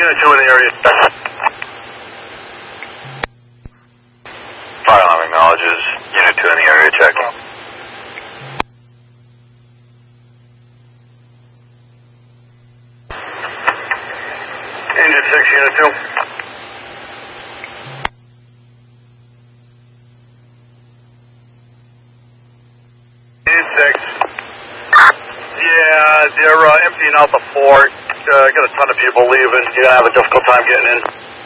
Unit 2 in the area. Fire alarm acknowledges. Unit 2 in the area, check. Engine 6, Unit 2. Unit 6. Yeah, they're emptying out the fort. Got a ton of people leaving. You're going to have a difficult time getting in.